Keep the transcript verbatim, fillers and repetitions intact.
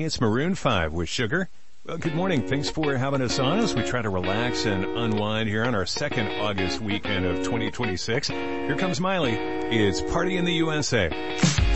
It's Maroon five with Sugar. Well, good morning. Thanks for having us on as we try to relax and unwind here on our second August weekend of twenty twenty-six. Here comes Miley. It's Party in the U S A.